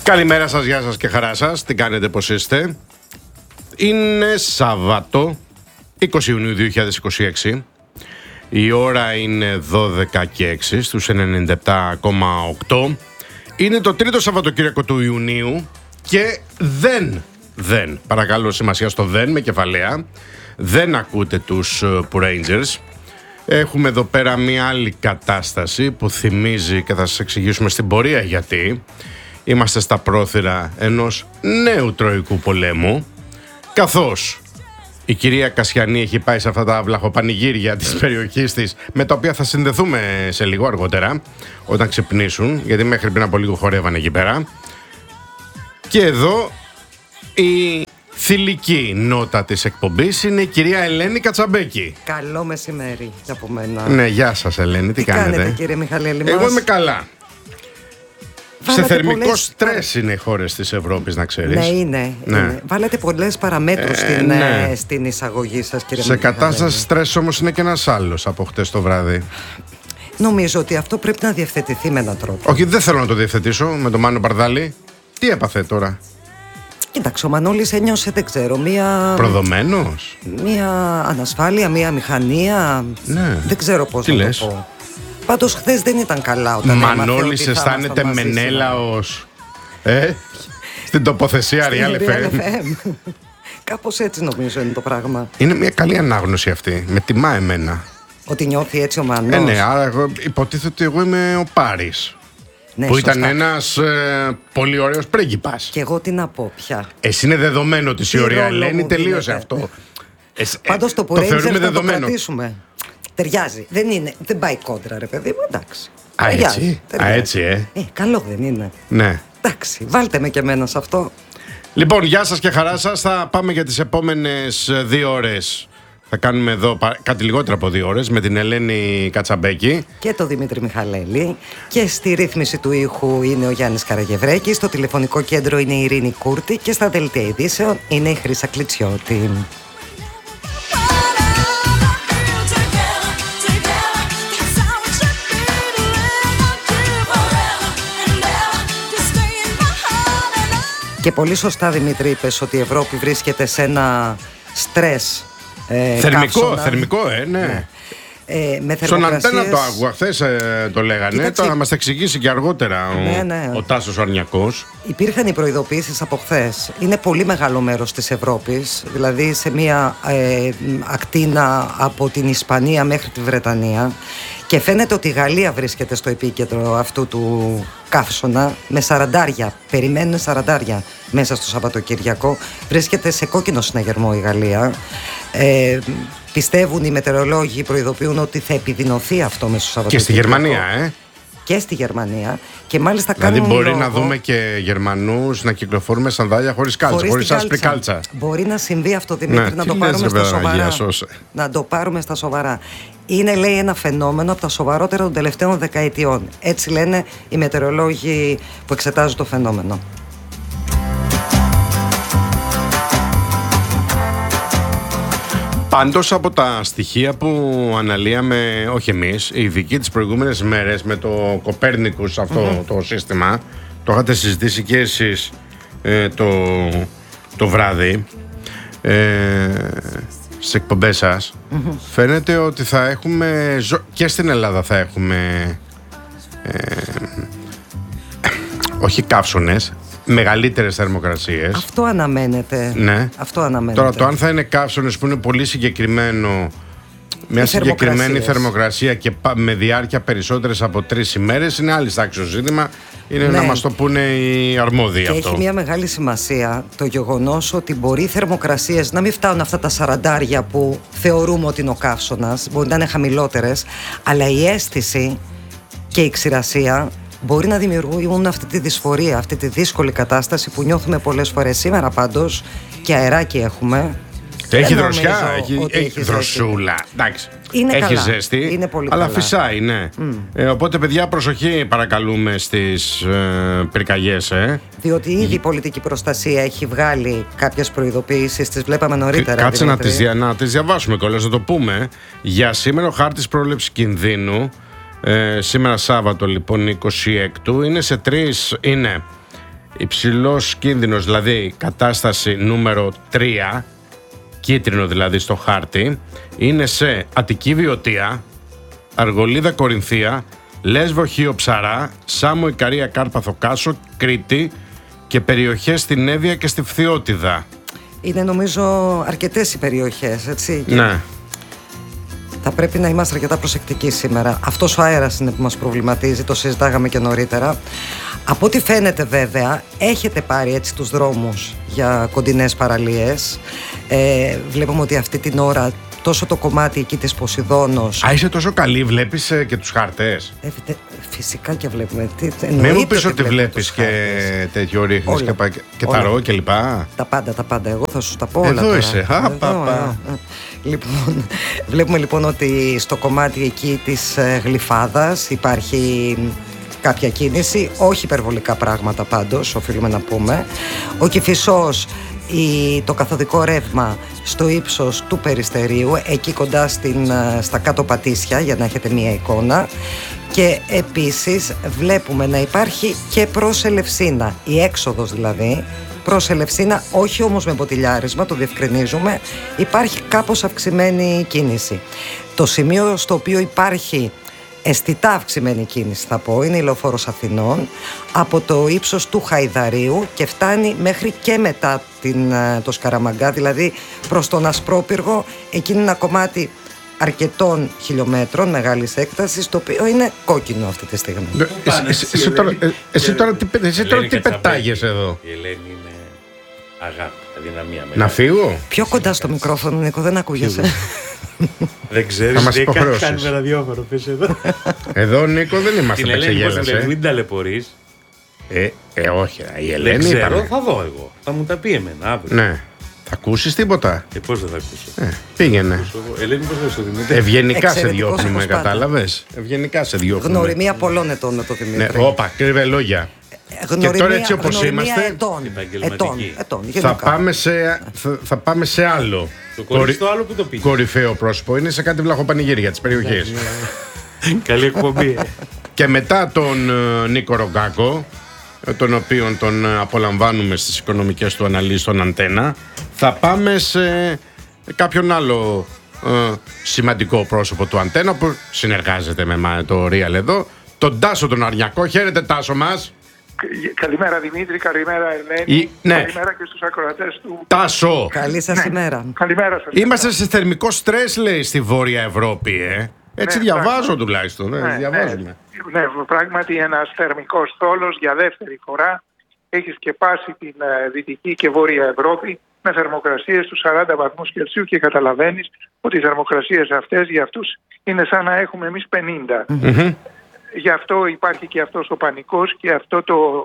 Καλημέρα σας, γεια σας και χαρά σας. Τι κάνετε, πώς είστε? Είναι Σάββατο 20 Ιουνίου 2026. Η ώρα είναι 12 και 6 στους 97,8. Είναι το τρίτο Σαββατοκύριακο του Ιουνίου και δεν, παρακαλώ σημασία στο δεν με κεφαλαία, δεν ακούτε τους Rangers. Έχουμε εδώ πέρα μια άλλη κατάσταση που θυμίζει και θα σας εξηγήσουμε στην πορεία γιατί. Είμαστε στα πρόθυρα ενός νέου τροϊκού πολέμου, καθώς η κυρία Κασιανή έχει πάει σε αυτά τα βλαχοπανηγύρια της περιοχής της, με τα οποία θα συνδεθούμε σε λίγο αργότερα, όταν ξυπνήσουν, γιατί μέχρι πριν από λίγο χορεύανε εκεί πέρα. Και εδώ η θηλυκή νότα της εκπομπής είναι η κυρία Ελένη Κατσαμπέκη. Καλό μεσημέρι από μένα. Ναι, γεια σας Ελένη, τι κάνετε? Κύριε Μιχαλέλη μας? Εγώ είμαι καλά. Βάλατε σε θερμικό πολλές... στρες είναι οι χώρες της Ευρώπης, να ξέρεις. Ναι, είναι. Βάλετε πολλές παραμέτρους στην εισαγωγή σας, κύριε Σε Μιχαλέλη. κατάσταση στρες όμως είναι και ένας άλλος από χτες το βράδυ. Νομίζω ότι αυτό πρέπει να διευθετηθεί με έναν τρόπο. Όχι, δεν θέλω να το διευθετήσω με τον Μάνο Παρδάλη. Τι έπαθε τώρα? Κοίταξε, ο Μανώλης ένιωσε, δεν ξέρω, προδομένος? μία ανασφάλεια, μία μηχανία. Ναι. Δεν ξέρω πώς τι να λες? το πω. Πάντως χθες δεν ήταν καλά όταν Μανώλης αισθάνεται Μενέλαος στην τοποθεσία Real FM. Κάπως έτσι νομίζω είναι το πράγμα. Είναι μια καλή ανάγνωση αυτή. Με τιμά εμένα. Ότι νιώθει έτσι ο Μανώλης. Ναι, άρα υποτίθεται ότι εγώ είμαι ο Πάρης. Ναι, που σωστά. ήταν ένας πολύ ωραίος πρίγκιπας. Και εγώ τι να πω πια. Εσύ είναι δεδομένο ότι η ωραία Ελένη τελείωσε αυτό. Πάντως το θεωρούμε Rangers να το δεδομένο. κρατήσουμε. Ταιριάζει. Δεν πάει κόντρα, ρε παιδί μου, εντάξει. Έτσι. Καλό δεν είναι? Ναι. Εντάξει, βάλτε με και εμένα σε αυτό. Λοιπόν, γεια σας και χαρά σας. Θα πάμε για τις επόμενες 2 ώρες. Θα κάνουμε εδώ κάτι λιγότερο από 2 ώρες με την Ελένη Κατσαμπέκη Και το Δημήτρη Μιχαλέλη. Και στη ρύθμιση του ήχου είναι ο Γιάννης Καραγευρέκης. Στο τηλεφωνικό κέντρο είναι η Ειρήνη Κούρτη. Και στα δελτία ειδήσεων είναι η Χρύσα Κλιτσιώτη. Και πολύ σωστά, Δημήτρη, είπες ότι η Ευρώπη βρίσκεται σε ένα στρες θερμικό, ναι. Με Στον Αντένα το άκουγα, χθες το λέγανε. Κοίταξε. Τώρα θα μας τα εξηγήσει και αργότερα Ναι. ο Τάσος Αρνιακός. Υπήρχαν οι προειδοποιήσεις από χθες. Είναι πολύ μεγάλο μέρος της Ευρώπης, δηλαδή σε μια ακτίνα από την Ισπανία μέχρι τη Βρετανία, και φαίνεται ότι η Γαλλία βρίσκεται στο επίκεντρο αυτού του καύσωνα με 40. Περιμένουν 40 μέσα στο Σαββατοκύριακο. Βρίσκεται σε κόκκινο συναγερμό η Γαλλία. Πιστεύουν οι μετεωρολόγοι, προειδοποιούν ότι θα επιδεινωθεί αυτό μέσα στο Σαββατοκύριακο. Και στη Γερμανία, Και στη Γερμανία. Και μάλιστα δηλαδή κάνουν μπορεί λόγο, να δούμε και Γερμανούς να κυκλοφορούν με σανδάλια χωρίς κάλτσα, χωρίς άσπρη κάλτσα. Μπορεί να συμβεί αυτό, Δημήτρη, Ναι, να τι το λες, πάρουμε ρε, στα Παναγία, σοβαρά. σώσε. Να το πάρουμε στα σοβαρά. Είναι, λέει, ένα φαινόμενο από τα σοβαρότερα των τελευταίων δεκαετιών. Έτσι λένε οι μετεωρολόγοι που εξετάζουν το φαινόμενο. Πάντως από τα στοιχεία που αναλύαμε, όχι εμείς, οι ειδικοί τις προηγούμενες μέρες με το Κοπέρνικους αυτό το σύστημα, το είχατε συζητήσει και εσείς το βράδυ στις εκπομπές σας, φαίνεται ότι θα έχουμε, και στην Ελλάδα θα έχουμε, όχι καύσωνες, μεγαλύτερες θερμοκρασίες. Αυτό αναμένεται. Ναι. Αυτό αναμένεται. Τώρα το αν θα είναι καύσωνες που είναι πολύ συγκεκριμένο, μια συγκεκριμένη θερμοκρασία και με διάρκεια περισσότερες από 3 ημέρες, είναι άλλη τάξη ζήτημα. Είναι να μας το πούνε οι αρμόδιοι και αυτό. έχει μια μεγάλη σημασία το γεγονός ότι μπορεί οι θερμοκρασίες να μην φτάνουν αυτά τα 40 που θεωρούμε ότι είναι ο καύσωνας, μπορεί να είναι χαμηλότερες, αλλά η αίσθηση και η ξηρασία μπορεί να δημιουργούν αυτή τη δυσφορία, αυτή τη δύσκολη κατάσταση που νιώθουμε πολλές φορές. Σήμερα πάντως και αεράκι έχουμε. Έχει δροσιά, έχει δροσούλα. Εντάξει. Είναι έχει καλά. ζέστη, Είναι πολύ αλλά καλά. φυσάει, ναι. Οπότε, παιδιά, προσοχή παρακαλούμε στις πυρκαγιές. Διότι ήδη η πολιτική προστασία έχει βγάλει κάποιες προειδοποιήσεις, τις βλέπαμε νωρίτερα. Κάτσε να τις διαβάσουμε κιόλας, να το πούμε. Για σήμερα ο χάρτης πρόληψης κινδύνου, σήμερα Σάββατο λοιπόν 26, είναι σε 3, είναι Υψηλός κίνδυνος, δηλαδή κατάσταση νούμερο 3, κίτρινο δηλαδή στο χάρτη, είναι σε Αττική Βιωτία, Αργολίδα Κορινθία, Λέσβο Χίο Ψαρά, Σάμο Ικαρία Κάρπαθο Κάσο, Κρήτη και περιοχές στην Εύβοια και στη Φθιώτιδα. Είναι νομίζω αρκετές οι περιοχές, έτσι. Ναι. Θα πρέπει να είμαστε αρκετά προσεκτικοί σήμερα. Αυτός ο αέρας είναι που μας προβληματίζει, το συζητάγαμε και νωρίτερα. Από ό,τι φαίνεται βέβαια, έχετε πάρει έτσι τους δρόμους για κοντινές παραλίες. Βλέπουμε ότι αυτή την ώρα τόσο το κομμάτι εκεί της Ποσειδώνος... Α, είσαι τόσο καλή, βλέπεις και τους χάρτες. Φυσικά και βλέπουμε. Μην μου πεις ότι βλέπεις και τέτοιο ρίχνεις και ταρό και λοιπά. Τα πάντα. Εγώ θα σου τα πω όλα. Εδώ τώρα. είσαι. Λοιπόν, βλέπουμε λοιπόν ότι στο κομμάτι εκεί της Γλυφάδας υπάρχει κάποια κίνηση, όχι υπερβολικά πράγματα πάντως, οφείλουμε να πούμε. Ο Κηφισός, το καθοδικό ρεύμα στο ύψος του Περιστερίου, εκεί κοντά στα κάτω Πατήσια, για να έχετε μία εικόνα. Και επίσης βλέπουμε να υπάρχει και προς Ελευσίνα, η έξοδος δηλαδή προς Ελευσίνα, όχι όμως με μποτιλιάρισμα, το διευκρινίζουμε, υπάρχει κάπως αυξημένη κίνηση. Το σημείο στο οποίο υπάρχει αισθητά αυξημένη κίνηση, θα πω, είναι η Λεωφόρος Αθηνών, από το ύψος του Χαϊδαρίου και φτάνει μέχρι και μετά το Σκαραμαγκά, δηλαδή προς τον Ασπρόπυργο. Εκεί είναι ένα κομμάτι αρκετών χιλιόμετρων μεγάλης έκτασης, το οποίο είναι κόκκινο αυτή τη στιγμή. Εσύ τώρα τι πετάγεσαι εδώ? Η Ελένη είναι αγάπη, αδυναμία. Να φύγω? Πιο κοντά στο μικρόφωνο, Νίκο, δεν ακούγεσαι. Δεν ξέρεις τι κάνει με ραδιόφωνο, πες εδώ. Εδώ, Νίκο, δεν είμαστε την Ελένη πώς δουλεύει, μην ταλαιπωρείς. Όχι, η Ελένη δεν ξέρω, ήταν. θα δω εγώ. Θα μου τα πει εμένα αύριο. Ναι. Θα ακούσεις τίποτα? Πώς δεν θα ακούσω? Πήγαινε. Ελένη, πώς θα σου Δημήτρη? Ευγενικά σε διώχνουμε, κατάλαβες? Ευγενικά σε διώχνουμε. Γνωριμία πολλών ετών με το Δημήτρη. Όπα, κρύβε λόγια. Και τώρα έτσι όπως είμαστε, θα πάμε σε άλλο. Το άλλο που το πήγε. Κορυφαίο πρόσωπο. Είναι σε κάτι βλαχοπανηγύρια της περιοχής. Καλή εκπομπή. Και μετά τον Νίκο Ρογκάκο, τον οποίον τον απολαμβάνουμε στις οικονομικές του αναλύσεις στον Αντένα, θα πάμε σε κάποιον άλλο σημαντικό πρόσωπο του Αντένα που συνεργάζεται με το Real εδώ, τον Τάσο τον Αρνιακό. Χαίρετε, Τάσο μας. Καλημέρα Δημήτρη, καλημέρα Ελένη, ναι. Καλημέρα και στους ακροατές του. Τάσο. Καλή σας ημέρα. Καλημέρα σας. Είμαστε σε θερμικό στρες, λέει, στη Βόρεια Ευρώπη, Έτσι διαβάζω πράγματι. τουλάχιστον. Διαβάζουμε. Ναι, πράγματι ένας θερμικός θόλος για δεύτερη φορά έχει σκεπάσει την Δυτική και Βόρεια Ευρώπη με θερμοκρασίες του 40 βαθμούς Κελσίου και καταλαβαίνεις ότι οι θερμοκρασίες αυτές για αυτούς είναι σαν να έχουμε εμείς 50. Mm-hmm. Γι' αυτό υπάρχει και αυτός ο πανικός και αυτό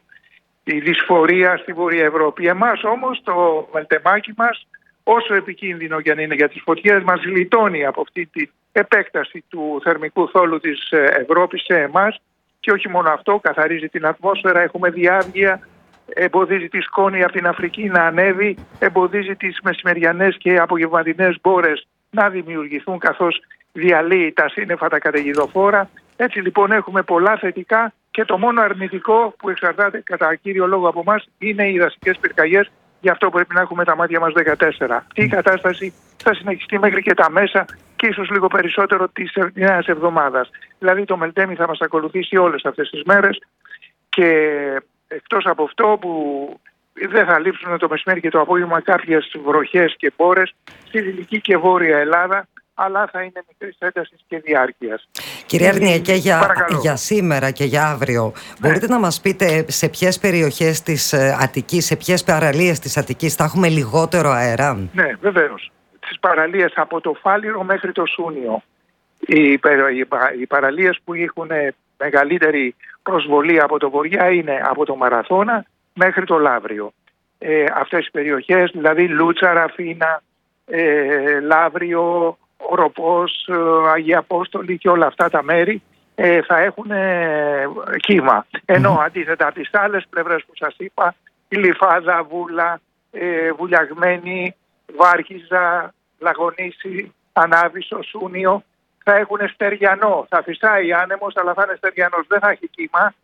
η δυσφορία στη Βόρεια Ευρώπη. Εμάς όμως το μελτεμάκι μας, όσο επικίνδυνο και αν είναι για τις φωτιές, μας γλιτώνει από αυτή την επέκταση του θερμικού θόλου της Ευρώπης σε εμάς. Και όχι μόνο αυτό, καθαρίζει την ατμόσφαιρα, έχουμε διάβγεια, εμποδίζει τη σκόνη από την Αφρική να ανέβει, εμποδίζει τις μεσημεριανές και απογευματινές μπόρες να δημιουργηθούν καθώς διαλύει τα σύννεφα, τα καταιγιδοφόρα. Έτσι λοιπόν έχουμε πολλά θετικά και το μόνο αρνητικό που εξαρτάται κατά κύριο λόγο από εμάς είναι οι δασικές πυρκαγιές. Γι' αυτό πρέπει να έχουμε τα μάτια μας 14. Αυτή η κατάσταση θα συνεχιστεί μέχρι και τα μέσα και ίσως λίγο περισσότερο της νέας εβδομάδας. Δηλαδή το Μελτέμι θα μας ακολουθήσει όλες αυτές τις μέρες και εκτός από αυτό που δεν θα λείψουν το μεσημέρι και το απόγευμα κάποιες βροχές και μπόρες στη Δυτική και Βόρεια Ελλάδα, αλλά θα είναι μικρής έντασης και διάρκειας. Κύριε Αρνία, και για σήμερα και για αύριο, μπορείτε να μας πείτε σε ποιες περιοχές της Αττικής, σε ποιες παραλίες της Αττικής θα έχουμε λιγότερο αέρα? Ναι, βεβαίως. Στις παραλίες από το Φάληρο μέχρι το Σούνιο. Οι παραλίες που έχουν μεγαλύτερη προσβολή από το βοριά είναι από το Μαραθώνα μέχρι το Λαύριο. Αυτές οι περιοχές, δηλαδή Λούτσα, Ραφίνα, Λαύριο, Οροπός, Αγία Απόστολη και όλα αυτά τα μέρη θα έχουν κύμα. Ενώ αντίθετα από τις άλλες πλευρές που σας είπα, η Λιφάδα, Βούλα, Βουλιαγμένη, Βάρχιζα, Λαγονίση, Ανάβησο, Σούνιο θα έχουν στεριανό. Θα φυσάει άνεμος, αλλά θα είναι στεριανός. Δεν θα έχει κύμα.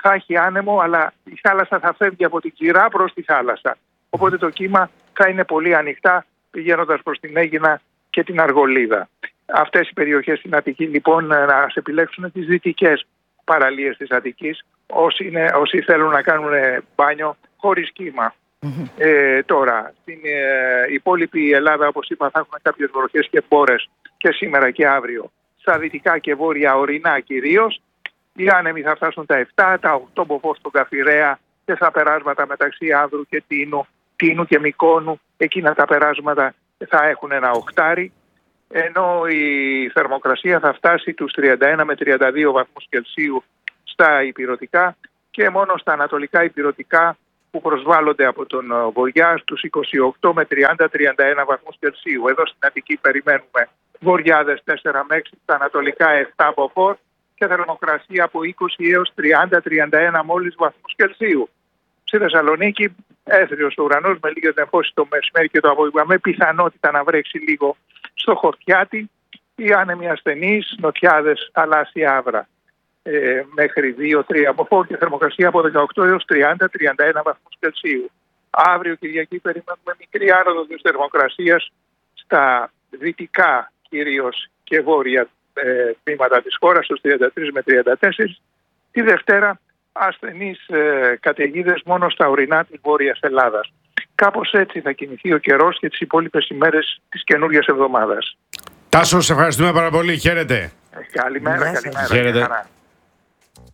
θα έχει άνεμο, αλλά η θάλασσα θα φεύγει από την Κυρά προς τη θάλασσα. Οπότε το κύμα θα είναι πολύ ανοιχτά, πηγαίνοντας προς την Αίγινα και την Αργολίδα. Αυτές οι περιοχές στην Αττική λοιπόν να επιλέξουν τις δυτικές παραλίες της Αττικής, όσοι θέλουν να κάνουν μπάνιο χωρίς κύμα. Τώρα, στην υπόλοιπη Ελλάδα, όπως είπα, θα έχουν κάποιες βροχές και μπόρες και σήμερα και αύριο. Στα δυτικά και βόρεια ορεινά κυρίως. Οι άνεμοι θα φτάσουν τα 7, τα 8 μποφόρ στον Καφιρέα και στα περάσματα μεταξύ Άνδρου και Τίνου και Μικόνου. Εκείνα τα περάσματα θα έχουν ένα 8. Ενώ η θερμοκρασία θα φτάσει τους 31 με 32 βαθμούς Κελσίου στα ηπειρωτικά και μόνο στα ανατολικά ηπειρωτικά που προσβάλλονται από τον βορειά στους 28 με 30-31 βαθμούς Κελσίου. Εδώ στην Αττική περιμένουμε βοριάδες 4 με 6, στα ανατολικά 7 μποφόρ και θερμοκρασία από 20 έως 30-31 μόλις βαθμούς Κελσίου. Στη Θεσσαλονίκη έθριος ο ουρανός με λίγες νεφώσεις το μεσημέρι και το απόγευμα, με πιθανότητα να βρέξει λίγο στο Χορτιάτι. Οι άνεμοι ασθενείς, νοτιάδες, θαλάσσια άβρα μέχρι 2-3 μποφόρ και θερμοκρασία από 18 έως 30-31 βαθμούς Κελσίου. Αύριο Κυριακή περιμένουμε μικρή άνοδο της θερμοκρασίας στα δυτικά κυρίως και βόρεια τμήματα της χώρας, στους 33 με 34. Τη Δευτέρα ασθενείς καταιγίδες μόνο στα ορεινά της Βόρειας Ελλάδας. Κάπως έτσι θα κινηθεί ο καιρός και τις υπόλοιπες ημέρες της καινούργιας εβδομάδας. Τάσο, σε ευχαριστούμε πάρα πολύ. Χαίρετε. Καλημέρα. Χαίρετε. Χαρά.